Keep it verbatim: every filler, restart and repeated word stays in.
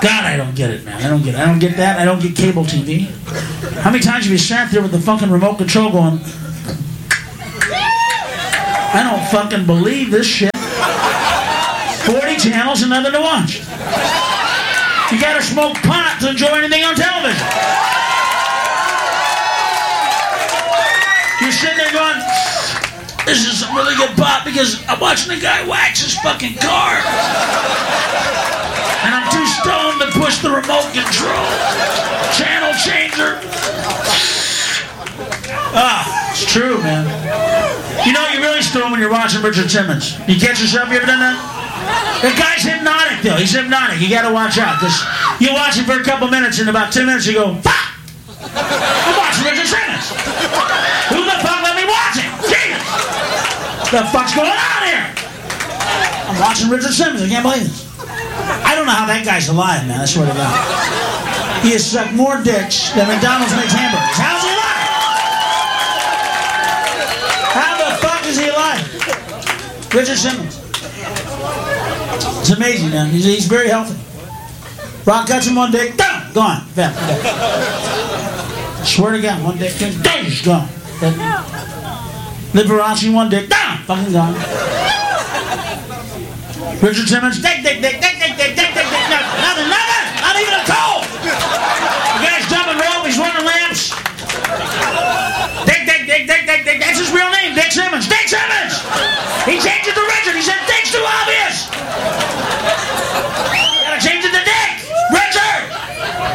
God, I don't get it, man. I don't get it. I don't get that. I don't get cable T V. How many times have you sat there with the fucking remote control going, I don't fucking believe this shit. forty channels and nothing to watch. You gotta smoke pot to enjoy anything on television. You're sitting there going, this is some really good pot because I'm watching a guy wax his fucking car. And I'm too stoned to push the remote control. Channel changer. Ah, it's true, man. You know, you're really stoned when you're watching Richard Simmons. You catch yourself? You ever done that? The guy's hypnotic, though. He's hypnotic. You gotta watch out, because you watch him for a couple minutes, and in about ten minutes you go, fuck! I'm watching Richard Simmons. Who the fuck let me watch him? Jesus! The fuck's going on here? I'm watching Richard Simmons. I can't believe this. I don't know how that guy's alive, man. I swear to God. He has sucked more dicks than McDonald's makes hamburgers. How's he alive? How the fuck is he alive? Richard Simmons. It's amazing, man. He's, he's very healthy. Rock cuts him one dick, gone, gone. Fat. I swear to God, one dick, he's gone. Liberace, one dick, down, fucking gone. Richard Simmons, dick, dick, dick, dick.